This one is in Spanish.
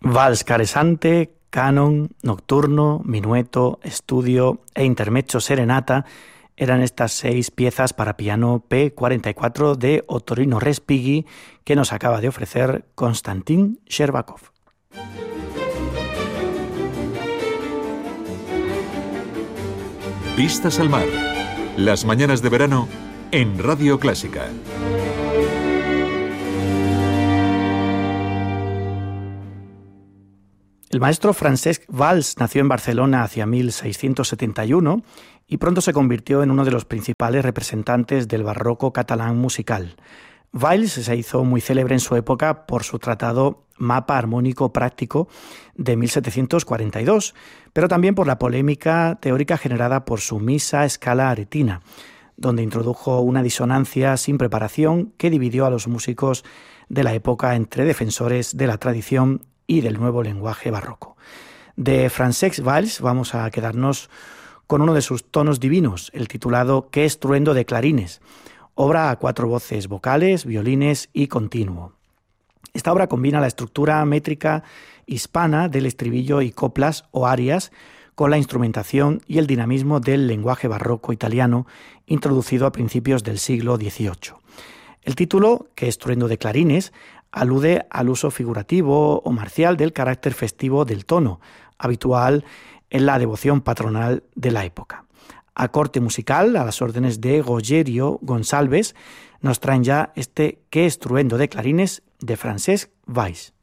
Vals caresante, canon, nocturno, minueto, estudio e intermezzo serenata eran estas 6 piezas para piano P44 de Ottorino Respighi que nos acaba de ofrecer Konstantin Sherbakov. Vistas al mar. Las mañanas de verano en Radio Clásica. El maestro Francesc Valls nació en Barcelona hacia 1671 y pronto se convirtió en uno de los principales representantes del barroco catalán musical. Valls se hizo muy célebre en su época por su tratado Mapa Armónico Práctico de 1742, pero también por la polémica teórica generada por su Misa Scala Aretina, donde introdujo una disonancia sin preparación que dividió a los músicos de la época entre defensores de la tradición y del nuevo lenguaje barroco. De Francesc Valls vamos a quedarnos con uno de sus tonos divinos, el titulado Qué estruendo de clarines, obra a 4 voces vocales, violines y continuo. Esta obra combina la estructura métrica hispana del estribillo y coplas o arias con la instrumentación y el dinamismo del lenguaje barroco italiano introducido a principios del siglo XVIII. El título, Qué estruendo de clarines, alude al uso figurativo o marcial del carácter festivo del tono, habitual en la devoción patronal de la época. A corte musical, a las órdenes de Rogerio Gonçalves, nos traen ya este Qué estruendo de clarines de Francesc Valls.